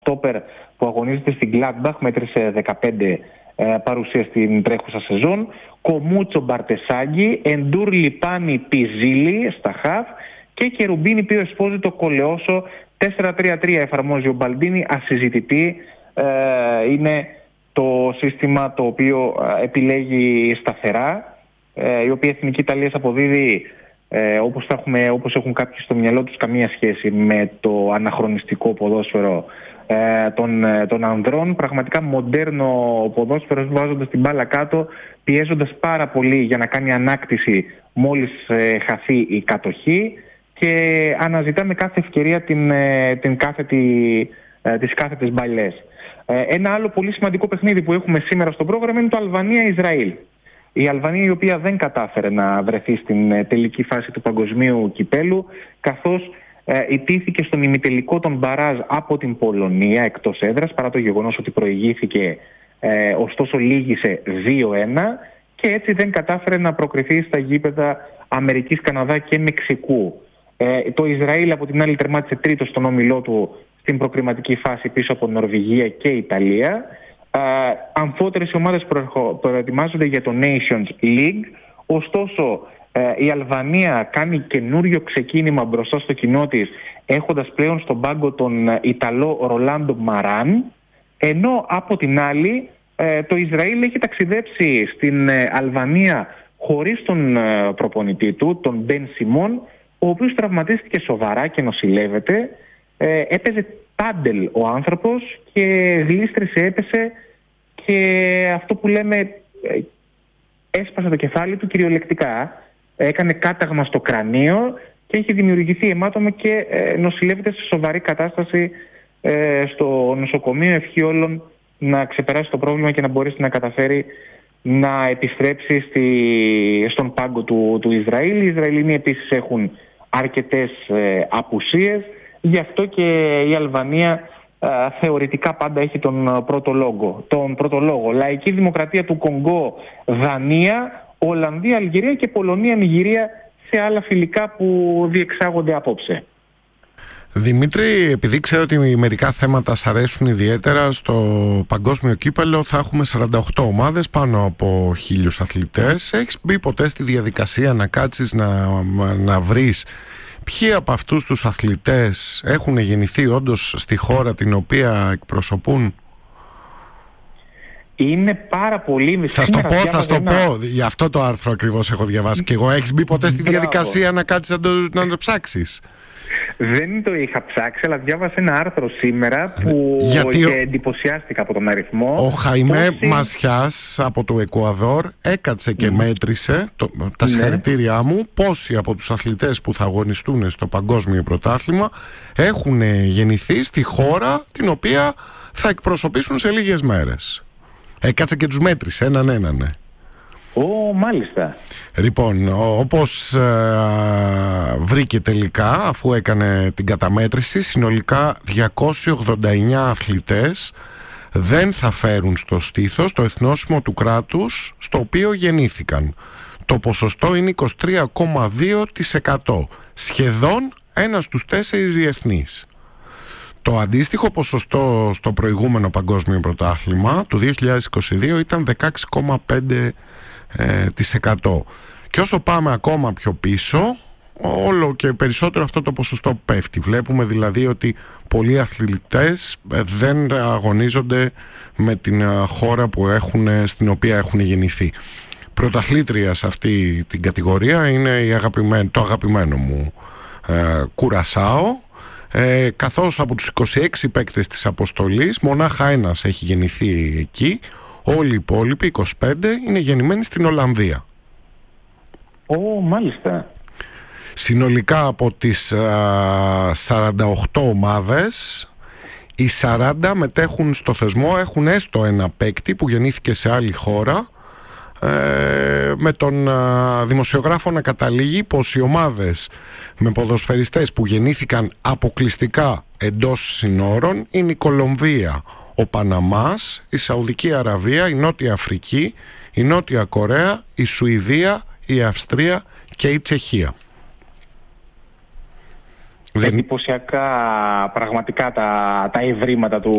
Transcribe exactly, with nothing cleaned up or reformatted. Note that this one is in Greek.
στόπερ που αγωνίζεται στην Gladbach, μέτρησε δεκαπέντε ε, παρουσία στην τρέχουσα σεζόν. Κομούτσο Μπαρτεσάγκη, Εντούρ Λιπάνι Πιζίλη στα χαφ και Κερουμπίνη Πίο Εσπόζητο Κολεόσο. τέσσερα τρία τρία εφαρμόζει ο Μπαλντίνη, ασυζητητή. Ε, είναι το σύστημα το οποίο επιλέγει σταθερά, ε, η οποία Εθνική Ιταλίας αποδίδει, ε, όπως, θα έχουμε, όπως έχουν κάποιοι στο μυαλό τους, καμία σχέση με το αναχρονιστικό ποδόσφαιρο ε, των, των ανδρών. Πραγματικά μοντέρνο ποδόσφαιρο, βάζοντας την μπάλα κάτω, πιέζοντας πάρα πολύ για να κάνει ανάκτηση μόλις ε, χαθεί η κατοχή, και αναζητά με κάθε ευκαιρία την, την κάθετη, τις κάθετες μπαλιές. Ένα άλλο πολύ σημαντικό παιχνίδι που έχουμε σήμερα στο πρόγραμμα είναι το Αλβανία-Ισραήλ. Η Αλβανία, η οποία δεν κατάφερε να βρεθεί στην τελική φάση του παγκοσμίου κυπέλου, καθώς ιτήθηκε στον ημιτελικό των μπαράζ από την Πολωνία εκτός έδρας, παρά το γεγονός ότι προηγήθηκε, ε, ωστόσο λήγησε δύο ένα, και έτσι δεν κατάφερε να προκριθεί στα γήπεδα Αμερικής, Καναδά και Μεξικού. Ε, το Ισραήλ από την άλλη τερμάτισε τρίτο στον όμιλό του στην προκριματική φάση, πίσω από Νορβηγία και Ιταλία. Ε, αμφότερες ομάδες προετοιμάζονται για το Nations League. Ωστόσο ε, η Αλβανία κάνει καινούριο ξεκίνημα μπροστά στο κοινό της, έχοντας πλέον στον πάγκο τον Ιταλό Ρολάντο Μαράν, ενώ από την άλλη ε, το Ισραήλ έχει ταξιδέψει στην ε, Αλβανία χωρίς τον ε, προπονητή του, τον Μπεν Σιμών, ο οποίος τραυματίστηκε σοβαρά και νοσηλεύεται. Ε, έπαιζε πάντελ ο άνθρωπος και γλίστρησε, έπεσε, και αυτό που λέμε ε, έσπασε το κεφάλι του κυριολεκτικά. Έκανε κάταγμα στο κρανίο και έχει δημιουργηθεί αιμάτωμα και ε, νοσηλεύεται σε σοβαρή κατάσταση ε, στο νοσοκομείο. Ευχή όλων να ξεπεράσει το πρόβλημα και να μπορέσει να καταφέρει να επιστρέψει στη, στον πάγκο του, του Ισραήλ. Οι Ισραηλινοί επίσης έχουν αρκετές ε, απουσίες, γι' αυτό και η Αλβανία ε, θεωρητικά πάντα έχει τον πρώτο λόγο. Τον πρώτο λόγο. Λαϊκή Δημοκρατία του Κονγκό, Δανία, Ολλανδία, Αλγερία και Πολωνία, Νιγηρία σε άλλα φιλικά που διεξάγονται απόψε. Δημήτρη, επειδή ξέρω ότι μερικά θέματα σ' αρέσουν ιδιαίτερα, στο παγκόσμιο κύπελλο θα έχουμε σαράντα οκτώ ομάδες, πάνω από χίλιους αθλητές. Έχεις μπει ποτέ στη διαδικασία να κάτσεις να, να βρεις ποιοι από αυτούς τους αθλητές έχουν γεννηθεί όντως στη χώρα την οποία εκπροσωπούν? Είναι πάρα πολύ... Θα στο πω, θα στο ένα... πω. Γι' αυτό το άρθρο ακριβώς έχω διαβάσει και εγώ. Έχεις μπει ποτέ στη διαδικασία να κάτσεις να το, να το ψάξεις? Δεν το είχα ψάξει, αλλά διάβασα ένα άρθρο σήμερα που Γιατί και εντυπωσιάστηκα από τον αριθμό. Ο Χαϊμέ Πόσοι... Μασιάς από το Εκουαδόρ έκατσε και mm. μέτρησε, το, τα συγχαρητήριά μου, πόσοι από τους αθλητές που θα αγωνιστούν στο παγκόσμιο πρωτάθλημα έχουν γεννηθεί στη χώρα την οποία θα εκπροσωπήσουν σε λίγες μέρες. Έκατσε και τους μέτρησε έναν έναν. Ναι. Ω, μάλιστα. Λοιπόν, όπως ε, βρήκε τελικά, αφού έκανε την καταμέτρηση, συνολικά διακόσιοι ογδόντα εννέα αθλητές δεν θα φέρουν στο στήθος το εθνόσημο του κράτους στο οποίο γεννήθηκαν. Το ποσοστό είναι είκοσι τρία κόμμα δύο τοις εκατό, σχεδόν ένας στους τέσσερις διεθνείς. Το αντίστοιχο ποσοστό στο προηγούμενο παγκόσμιο πρωτάθλημα του δύο χιλιάδες είκοσι δύο ήταν δεκαέξι κόμμα πέντε τοις εκατό. Και όσο πάμε ακόμα πιο πίσω, όλο και περισσότερο αυτό το ποσοστό πέφτει. Βλέπουμε δηλαδή ότι πολλοί αθλητές δεν αγωνίζονται με την χώρα που έχουν, στην οποία έχουν γεννηθεί. Πρωταθλήτρια σε αυτή την κατηγορία είναι η αγαπημένη, το αγαπημένο μου ε, Κουρασάο, ε, καθώς από τους είκοσι έξι παίκτες της αποστολής μονάχα ένας έχει γεννηθεί εκεί. Όλοι οι υπόλοιποι, είκοσι πέντε, είναι γεννημένοι στην Ολλανδία. Ω, oh, μάλιστα. Συνολικά από τις α, σαράντα οκτώ ομάδες, οι σαράντα μετέχουν στο θεσμό, έχουν έστω ένα παίκτη που γεννήθηκε σε άλλη χώρα, ε, με τον α, δημοσιογράφο να καταλήγει πως οι ομάδες με ποδοσφαιριστές που γεννήθηκαν αποκλειστικά εντός συνόρων είναι η Κολομβία, ο Παναμάς, η Σαουδική Αραβία, η Νότια Αφρική, η Νότια Κορέα, η Σουηδία, η Αυστρία και η Τσεχία. Εντυπωσιακά πραγματικά τα, τα ευρήματα του